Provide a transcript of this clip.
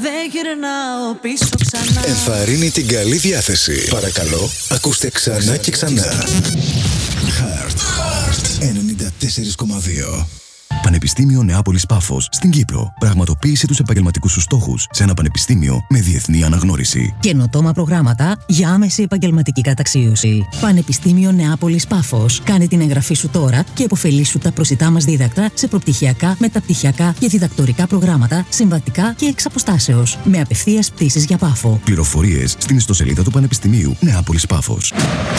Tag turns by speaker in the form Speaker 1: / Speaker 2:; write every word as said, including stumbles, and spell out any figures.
Speaker 1: δεν γυρνάω πίσω ξανά.
Speaker 2: Ενθαρρύνει την καλή διάθεση. Παρακαλώ, ακούστε ξανά και ξανά. Heart ενενήντα τέσσερα κόμμα δύο.
Speaker 3: Πανεπιστήμιο Νεάπολης Πάφος στην Κύπρο. Πραγματοποίησε τους επαγγελματικούς σου στόχους σε ένα πανεπιστήμιο με διεθνή αναγνώριση.
Speaker 4: Καινοτόμα προγράμματα για άμεση επαγγελματική καταξίωση. Πανεπιστήμιο Νεάπολης Πάφος. Κάνε την εγγραφή σου τώρα και επωφελήσου τα προσιτά μας δίδακτα σε προπτυχιακά, μεταπτυχιακά και διδακτορικά προγράμματα, συμβατικά και εξ αποστάσεως. Με απευθείας πτήσεις για Πάφο.
Speaker 3: Πληροφορίες στην ιστοσελίδα του Πανεπιστημίου Νεάπολης Πάφος.